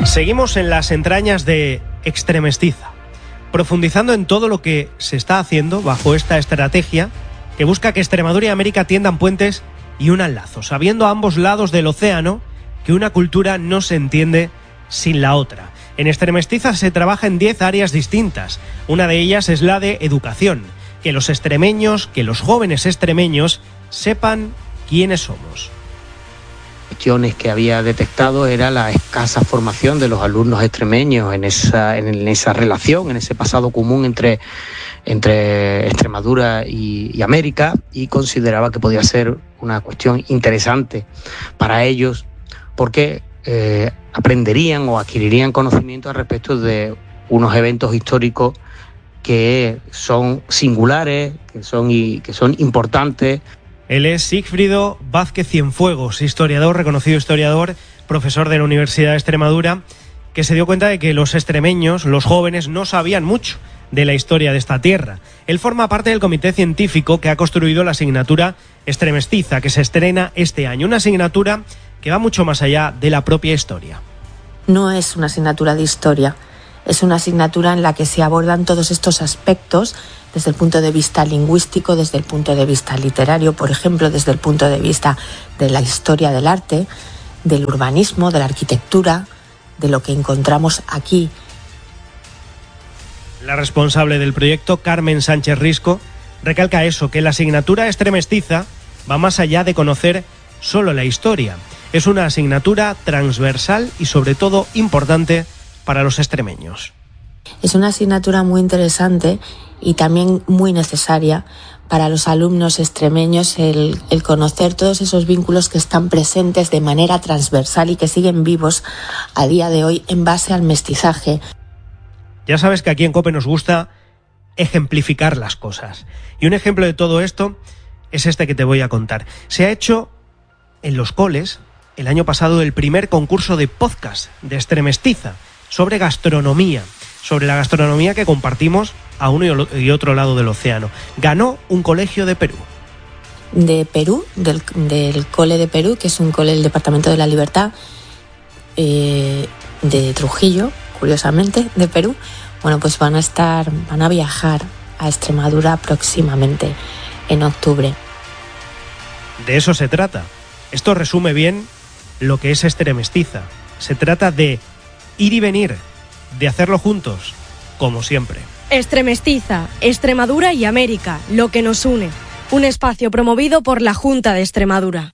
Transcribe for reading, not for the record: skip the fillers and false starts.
Seguimos en las entrañas de Extremestiza, profundizando en todo lo que se está haciendo bajo esta estrategia que busca que Extremadura y América tiendan puentes y unan lazos, sabiendo a ambos lados del océano que una cultura no se entiende sin la otra. En Extremestiza se trabaja en 10 áreas distintas. Una de ellas es la de educación, que los extremeños, que los jóvenes extremeños sepan quiénes somos. Cuestiones que había detectado era la escasa formación de los alumnos extremeños en esa relación, en ese pasado común entre Extremadura y América, y consideraba que podía ser una cuestión interesante para ellos porque aprenderían o adquirirían conocimiento al respecto de unos eventos históricos que son singulares, que son importantes. Él es Sigfrido Vázquez Cienfuegos, historiador, reconocido historiador, profesor de la Universidad de Extremadura, que se dio cuenta de que los extremeños, los jóvenes, no sabían mucho de la historia de esta tierra. Él forma parte del comité científico que ha construido la asignatura Extremestiza, que se estrena este año. Una asignatura que va mucho más allá de la propia historia. No es una asignatura de historia, es una asignatura en la que se abordan todos estos aspectos desde el punto de vista lingüístico, desde el punto de vista literario, por ejemplo, desde el punto de vista de la historia del arte, del urbanismo, de la arquitectura, de lo que encontramos aquí. La responsable del proyecto, Carmen Sánchez Risco, recalca eso, que la asignatura Extremestiza va más allá de conocer solo la historia. Es una asignatura transversal y sobre todo importante para los extremeños. Es una asignatura muy interesante y también muy necesaria para los alumnos extremeños el conocer todos esos vínculos que están presentes de manera transversal y que siguen vivos a día de hoy en base al mestizaje. Ya sabes que aquí en COPE nos gusta ejemplificar las cosas. Y un ejemplo de todo esto es este que te voy a contar. Se ha hecho en los coles el año pasado el primer concurso de podcast de Extremestiza sobre gastronomía, sobre la gastronomía que compartimos a uno y otro lado del océano. Ganó un colegio de Perú. De Perú, del cole de Perú, que es un cole del Departamento de la Libertad, de Trujillo, curiosamente, de Perú. Bueno, pues van a viajar a Extremadura próximamente, en octubre. De eso se trata. Esto resume bien lo que es Extremestiza. Se trata de ir y venir, de hacerlo juntos, como siempre. Extremestiza, Extremadura y América, lo que nos une. Un espacio promovido por la Junta de Extremadura.